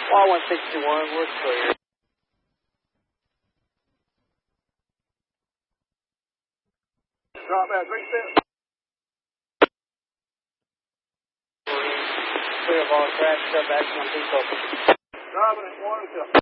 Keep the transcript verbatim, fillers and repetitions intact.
Y one sixty-one, we're clear. Drop that, three six. Clear of all crash, step action on peak open. Driving at one,